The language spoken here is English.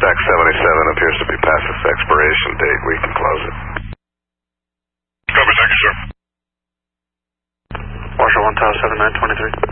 X77 appears to be past its expiration date. We can close it. Copy, thank you, sir. Marshal 1 Tower 7923.